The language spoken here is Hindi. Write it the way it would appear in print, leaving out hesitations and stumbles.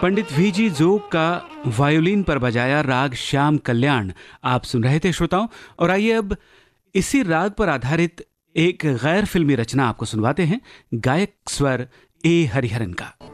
पंडित वीजी जोग का वायोलिन पर बजाया राग श्याम कल्याण आप सुन रहे थे श्रोताओं। और आइए अब इसी राग पर आधारित एक गैर फिल्मी रचना आपको सुनवाते हैं, गायक स्वर ए हरिहरन का।